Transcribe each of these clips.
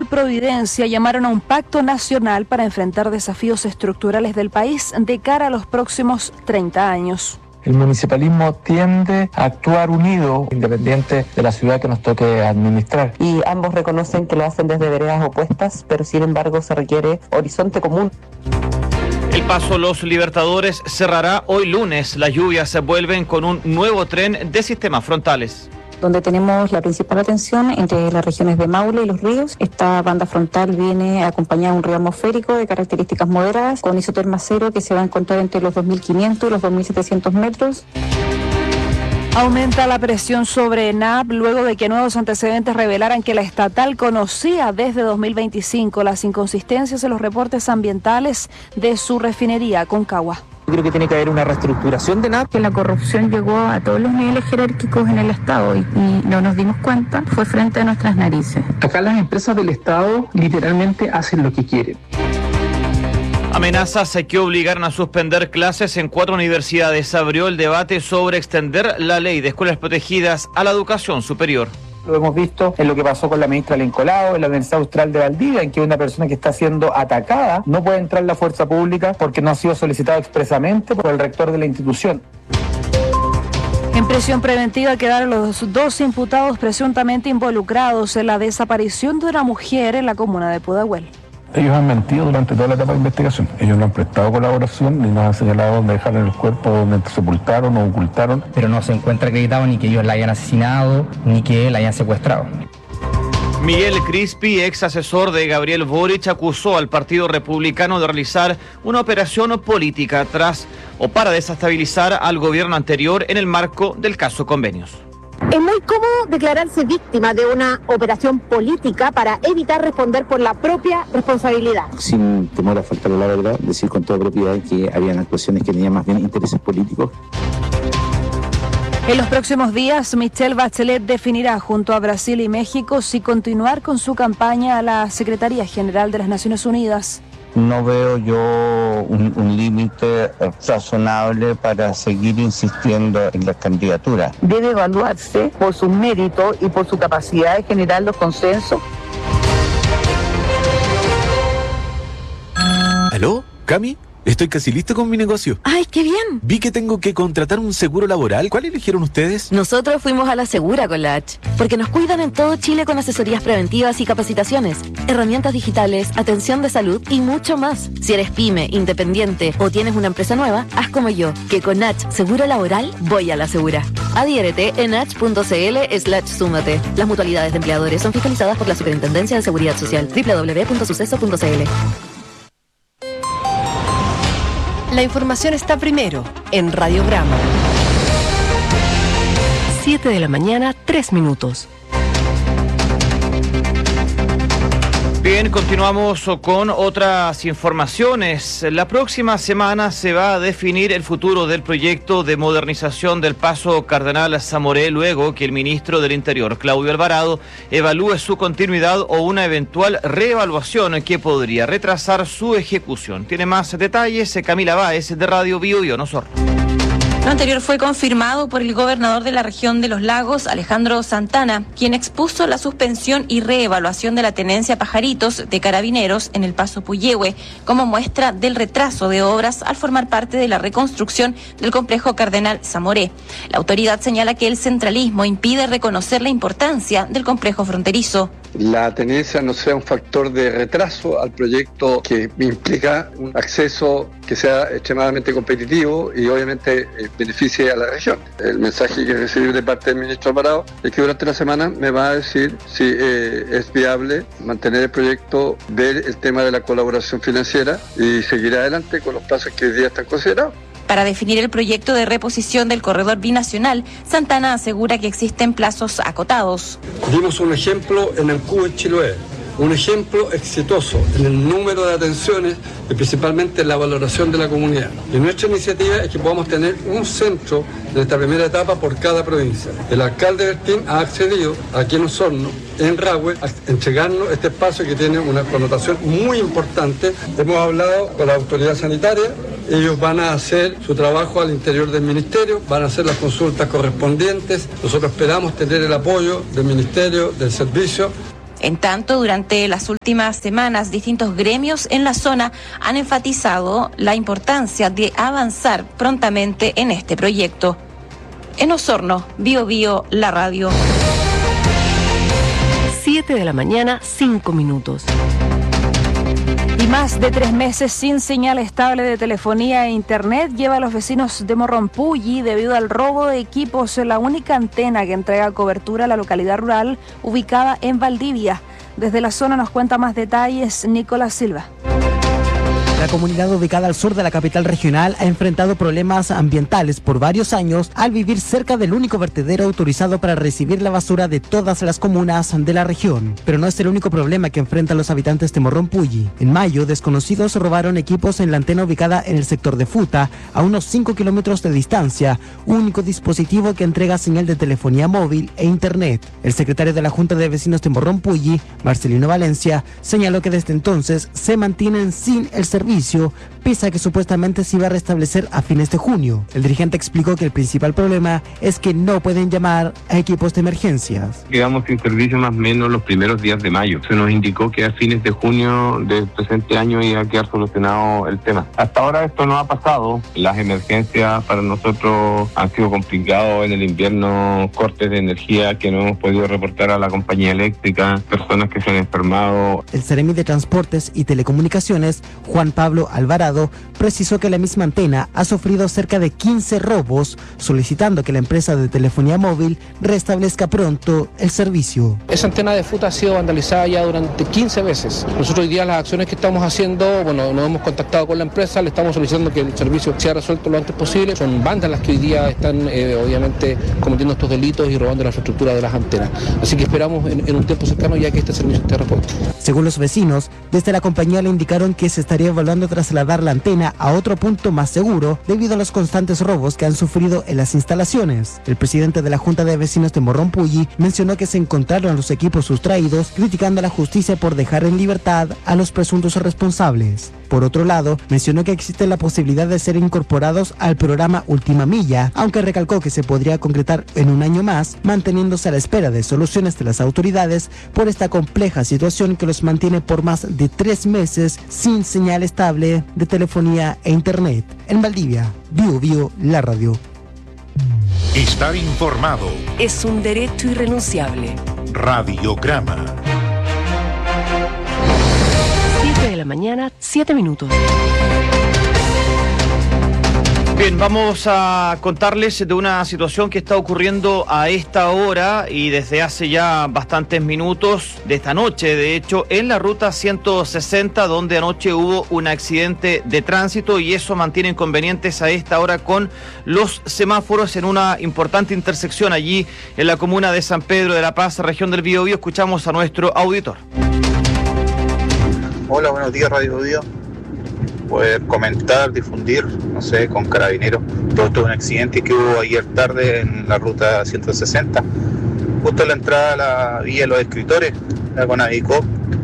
Providencia llamaron a un pacto nacional para enfrentar desafíos estructurales del país de cara a los próximos 30 años. El municipalismo tiende a actuar unido, independiente de la ciudad que nos toque administrar. Y ambos reconocen que lo hacen desde veredas opuestas, pero sin embargo se requiere horizonte común. El paso Los Libertadores cerrará hoy lunes. Las lluvias se vuelven con un nuevo tren de sistemas frontales. Donde tenemos la principal atención entre las regiones de Maule y Los Ríos. Esta banda frontal viene acompañada de un río atmosférico de características moderadas con isoterma cero que se va a encontrar entre los 2.500 y los 2.700 metros. Aumenta la presión sobre ENAP luego de que nuevos antecedentes revelaran que la estatal conocía desde 2025 las inconsistencias en los reportes ambientales de su refinería Aconcagua. Creo que tiene que haber una reestructuración de ENAP. Que la corrupción llegó a todos los niveles jerárquicos en el Estado y no nos dimos cuenta, fue frente a nuestras narices. Acá las empresas del Estado literalmente hacen lo que quieren. Amenazas que obligaron a suspender clases en 4 universidades. Abrió el debate sobre extender la ley de escuelas protegidas a la educación superior. Lo hemos visto en lo que pasó con la ministra Lencolao en la Universidad Austral de Valdivia, en que una persona que está siendo atacada no puede entrar en la fuerza pública porque no ha sido solicitado expresamente por el rector de la institución. En prisión preventiva quedaron los 2 imputados presuntamente involucrados en la desaparición de una mujer en la comuna de Pudahuel. Ellos han mentido durante toda la etapa de investigación. Ellos no han prestado colaboración ni nos han señalado dónde dejaron el cuerpo, dónde sepultaron o ocultaron. Pero no se encuentra acreditado ni que ellos la hayan asesinado ni que la hayan secuestrado. Miguel Crispi, ex asesor de Gabriel Boric, acusó al Partido Republicano de realizar una operación política para desestabilizar al gobierno anterior en el marco del caso Convenios. Es muy cómodo declararse víctima de una operación política para evitar responder por la propia responsabilidad. Sin temor a faltar a la verdad, decir con toda propiedad que habían actuaciones que tenían más bien intereses políticos. En los próximos días, Michelle Bachelet definirá junto a Brasil y México si continuar con su campaña a la Secretaría General de las Naciones Unidas. No veo yo un límite razonable para seguir insistiendo en la candidatura. Debe evaluarse por sus méritos y por su capacidad de generar los consensos. ¿Aló? ¿Cami? Estoy casi listo con mi negocio. ¡Ay, qué bien! Vi que tengo que contratar un seguro laboral. ¿Cuál eligieron ustedes? Nosotros fuimos a la Segura con la H, porque nos cuidan en todo Chile con asesorías preventivas y capacitaciones, herramientas digitales, atención de salud y mucho más. Si eres pyme, independiente o tienes una empresa nueva, haz como yo, que con H Seguro Laboral voy a la Segura. Adhiérete en h.cl/súmate. Las mutualidades de empleadores son fiscalizadas por la Superintendencia de Seguridad Social. www.suceso.cl. La información está primero en Radiograma. 7 de la mañana, 3 minutos. Bien, continuamos con otras informaciones. La próxima semana se va a definir el futuro del proyecto de modernización del Paso Cardenal Zamoré, luego que el ministro del Interior, Claudio Alvarado, evalúe su continuidad o una eventual reevaluación que podría retrasar su ejecución. Tiene más detalles Camila Báez de Radio Bio y Osorno. Lo anterior fue confirmado por el gobernador de la región de Los Lagos, Alejandro Santana, quien expuso la suspensión y reevaluación de la tenencia Pajaritos de Carabineros en el Paso Puyehue como muestra del retraso de obras al formar parte de la reconstrucción del complejo Cardenal Zamoré. La autoridad señala que el centralismo impide reconocer la importancia del complejo fronterizo. La tenencia no sea un factor de retraso al proyecto que implica un acceso que sea extremadamente competitivo y obviamente beneficie a la región. El mensaje que recibí de parte del ministro Alvarado es que durante la semana me va a decir si es viable mantener el proyecto, ver el tema de la colaboración financiera y seguir adelante con los plazos que hoy día están considerados. Para definir el proyecto de reposición del corredor binacional, Santana asegura que existen plazos acotados. Dimos un ejemplo en Ancú, en Chiloé, un ejemplo exitoso en el número de atenciones y principalmente en la valoración de la comunidad. Y nuestra iniciativa es que podamos tener un centro de esta primera etapa por cada provincia. El alcalde Bertín ha accedido aquí en Osorno, en Rahue, a entregarnos este espacio que tiene una connotación muy importante. Hemos hablado con la autoridad sanitaria. Ellos van a hacer su trabajo al interior del ministerio, van a hacer las consultas correspondientes. Nosotros esperamos tener el apoyo del ministerio, del servicio. En tanto, durante las últimas semanas, distintos gremios en la zona han enfatizado la importancia de avanzar prontamente en este proyecto. En Osorno, Bio Bio, la radio. 7 de la mañana, 5 minutos. Y más de 3 meses sin señal estable de telefonía e internet lleva a los vecinos de Morrompulli debido al robo de equipos en la única antena que entrega cobertura a la localidad rural ubicada en Valdivia. Desde la zona nos cuenta más detalles Nicolás Silva. La comunidad ubicada al sur de la capital regional ha enfrentado problemas ambientales por varios años al vivir cerca del único vertedero autorizado para recibir la basura de todas las comunas de la región. Pero no es el único problema que enfrentan los habitantes de Morrompulli. En mayo, desconocidos robaron equipos en la antena ubicada en el sector de Futa, a unos 5 kilómetros de distancia, único dispositivo que entrega señal de telefonía móvil e internet. El secretario de la Junta de Vecinos de Morrompulli, Marcelino Valencia, señaló que desde entonces se mantienen sin el servicio, pese a que supuestamente se iba a restablecer a fines de junio. El dirigente explicó que el principal problema es que no pueden llamar a equipos de emergencias. Quedamos sin servicio más o menos los primeros días de mayo. Se nos indicó que a fines de junio del presente año iba a quedar solucionado el tema. Hasta ahora esto no ha pasado. Las emergencias para nosotros han sido complicados en el invierno, cortes de energía que no hemos podido reportar a la compañía eléctrica, personas que se han enfermado. El Seremi de Transportes y Telecomunicaciones, Juan Pablo Alvarado, precisó que la misma antena ha sufrido cerca de 15 robos, solicitando que la empresa de telefonía móvil restablezca pronto el servicio. Esa antena de Futa ha sido vandalizada ya durante 15 veces. Nosotros hoy día las acciones que estamos haciendo, nos hemos contactado con la empresa, le estamos solicitando que el servicio sea resuelto lo antes posible. Son bandas las que hoy día están obviamente cometiendo estos delitos y robando la infraestructura de las antenas. Así que esperamos en un tiempo cercano ya que este servicio esté repuesto. Según los vecinos, desde la compañía le indicaron que se estaría evaluando trasladar la antena a otro punto más seguro debido a los constantes robos que han sufrido en las instalaciones. El presidente de la Junta de Vecinos de Morrompulli mencionó que se encontraron los equipos sustraídos, criticando a la justicia por dejar en libertad a los presuntos responsables. Por otro lado, mencionó que existe la posibilidad de ser incorporados al programa Última Milla, aunque recalcó que se podría concretar en un año más, manteniéndose a la espera de soluciones de las autoridades por esta compleja situación que los mantiene por más de 3 meses sin señal estable de telefonía e internet. En Valdivia, Bio Bio, la radio. Estar informado es un derecho irrenunciable. Radiograma. 7 de la mañana, 7 minutos. Bien, vamos a contarles de una situación que está ocurriendo a esta hora y desde hace ya bastantes minutos de esta noche, de hecho, en la ruta 160, donde anoche hubo un accidente de tránsito y eso mantiene inconvenientes a esta hora con los semáforos en una importante intersección allí en la comuna de San Pedro de la Paz, región del Biobío. Escuchamos a nuestro auditor. Hola, buenos días, Radio Bio. Poder comentar, difundir, no sé, con Carabineros, todo un accidente que hubo ayer tarde en la ruta 160, justo en la entrada a la Villa de los Escritores, la Conavicop.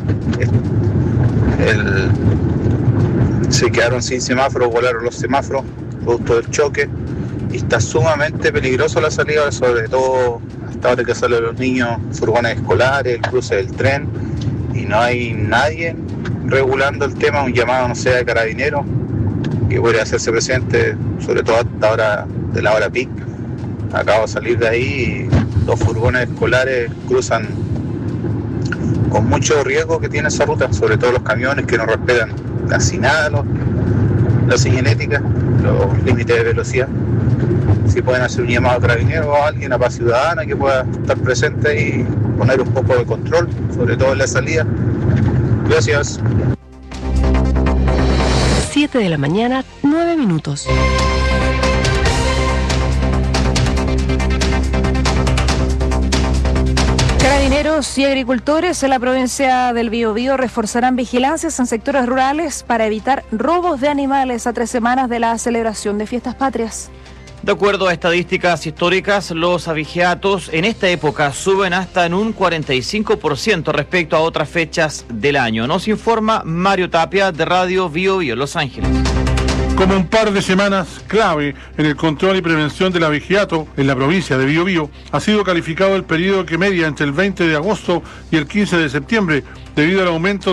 Se quedaron sin semáforos, volaron los semáforos, producto del choque, y está sumamente peligroso la salida, sobre todo hasta ahora que salen los niños, furgones escolares, el cruce del tren, y no hay nadie regulando el tema. Un llamado, no sé, de Carabineros que podría hacerse presente, sobre todo hasta ahora de la hora peak. Acabo de salir de ahí y los furgones escolares cruzan con mucho riesgo que tiene esa ruta, sobre todo los camiones que no respetan casi nada la señalética, los límites de velocidad. Si pueden hacer un llamado a Carabineros o a alguien, a Paz Ciudadana, que pueda estar presente y poner un poco de control, sobre todo en la salida. Gracias. 7 de la mañana, 9 minutos. Carabineros y agricultores en la provincia del Biobío reforzarán vigilancias en sectores rurales para evitar robos de animales a 3 semanas de la celebración de fiestas patrias. De acuerdo a estadísticas históricas, los abigeatos en esta época suben hasta en un 45% respecto a otras fechas del año. Nos informa Mario Tapia de Radio Biobío, Los Ángeles. Como un par de semanas clave en el control y prevención del abigeato en la provincia de Biobío, ha sido calificado el periodo que media entre el 20 de agosto y el 15 de septiembre, debido al aumento